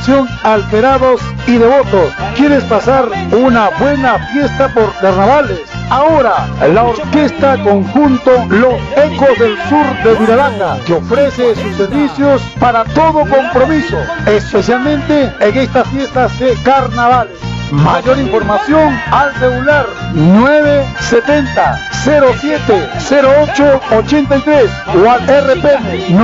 Alterados y devotos. ¿Quieres pasar una buena fiesta por carnavales? Ahora, la orquesta conjunto Los Ecos del Sur de Viralaca, que ofrece sus servicios para todo compromiso, especialmente en estas fiestas de carnavales. Mayor información al celular 970 07 08 83 o al RPM